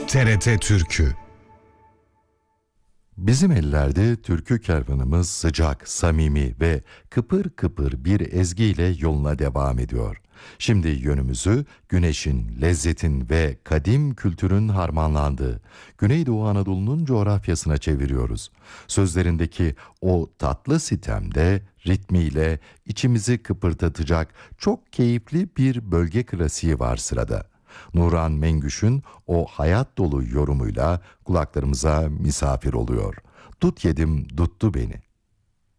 TRT Türkü. Bizim ellerde türkü kervanımız sıcak, samimi ve kıpır kıpır bir ezgiyle yoluna devam ediyor. Şimdi yönümüzü güneşin, lezzetin ve kadim kültürün harmanlandığı Güneydoğu Anadolu'nun coğrafyasına çeviriyoruz. Sözlerindeki o tatlı sitemde, ritmiyle içimizi kıpırdatacak çok keyifli bir bölge klasiği var sırada. Nuran Mengüş'ün o hayat dolu yorumuyla kulaklarımıza misafir oluyor. Dut yedim, tuttu beni.